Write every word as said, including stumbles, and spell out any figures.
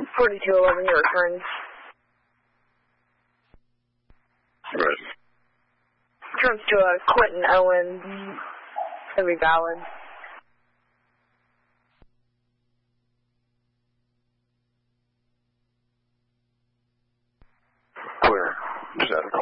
forty-two eleven, your returns. Right. Returns to uh, Quentin Owens. That'd be valid. Where? Just out of